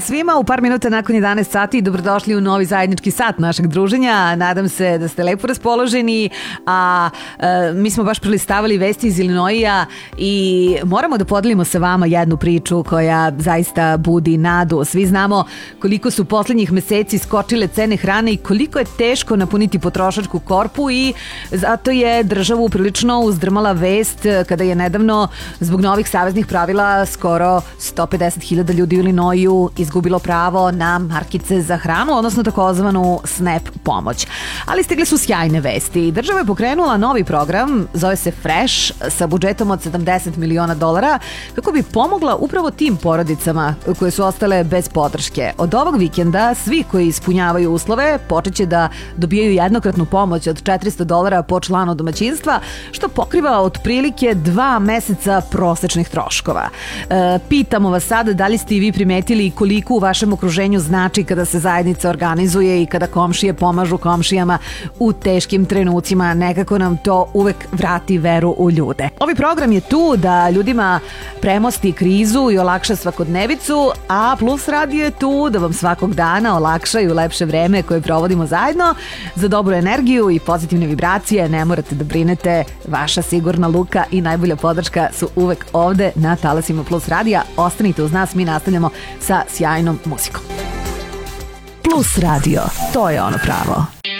svima, u par minuta nakon 11 sati dobrodošli u novi zajednički sat našeg druženja. Nadam se da ste lepo raspoloženi, a mi smo baš prelistavali vesti iz Ilinoija i moramo da podelimo sa vama jednu priču koja zaista budi nadu. Svi znamo koliko su poslednjih meseci skočile cene hrane i koliko je teško napuniti potrošačku korpu i zato je državu prilično uzdrmala vest kada je nedavno zbog novih saveznih pravila skoro 150.000 ljudi u Ilinoiju izgubilo pravo na markice za hranu, odnosno takozvanu SNAP pomoć. Ali stigle su sjajne vesti. Država je pokrenula novi program, zove se Fresh, sa budžetom od $70 miliona kako bi pomogla upravo tim porodicama koje su ostale bez podrške. Od ovog vikenda svi koji ispunjavaju uslove počeće da dobijaju jednokratnu pomoć od $400 po članu domaćinstva, što pokriva otprilike 2 meseca prosečnih troškova. Pitamo vas sada da li ste i vi primetili koliko u vašem okruženju znači kada se zajednica organizuje i kada komšije pomažu komšijama u teškim trenucima. Nekako nam to uvek vrati veru u ljude. Ovaj program je tu da ljudima premosti krizu i olakša svakodnevicu, a Plus radio je tu da vam svakog dana olakšaju lepše vreme koje provodimo zajedno. Za dobru energiju i pozitivne vibracije ne morate da brinete, vaša sigurna luka i najbolja podrška su uvek ovde na talasima Plus radija. Ostanite uz nas, mi nastavljamo sa sjajnom muzikom. Plus radio, to je ono pravo.